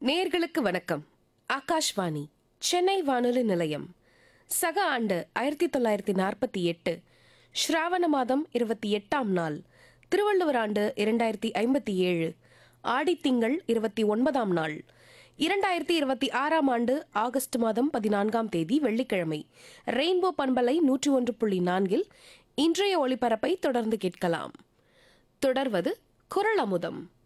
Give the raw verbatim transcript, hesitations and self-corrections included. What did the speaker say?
நேயர்களுக்கு வணக்கம். ஆகாஷ்வாணி சென்னை வானொலி நிலையம். சக ஆண்டு ஆயிரத்தி தொள்ளாயிரத்தி நாற்பத்தி எட்டு ஸ்ராவண மாதம் இருபத்தி எட்டாம் நாள், திருவள்ளுவர் ஆண்டு இரண்டாயிரத்தி ஐம்பத்தி ஏழு ஆடித்திங்கள் இருபத்தி ஒன்பதாம் நாள், இரண்டாயிரத்தி இருபத்தி ஆறாம் ஆண்டு ஆகஸ்ட் மாதம் பதினான்காம் தேதி வெள்ளிக்கிழமை. ரெயின்போ பண்பலை நூற்றி ஒன்று புள்ளி நான்கில் இன்றைய ஒளிபரப்பை தொடர்ந்து கேட்கலாம். தொடர்வது குரல் அமுதம்.